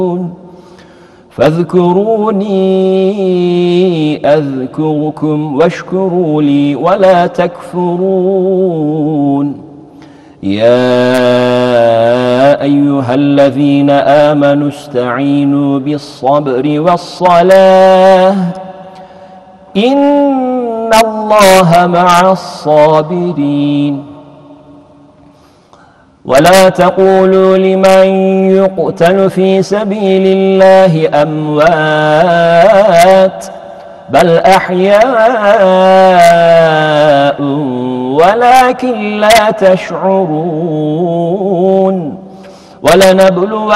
فاذكروني أذكركم واشكروا لي ولا تكفرون. يا أيها الذين آمنوا استعينوا بالصبر والصلاة إن الله مع الصابرين. ولا تقولوا لمن يقتل في سبيل الله أموات بل أحياء ولكن لا تشعرون.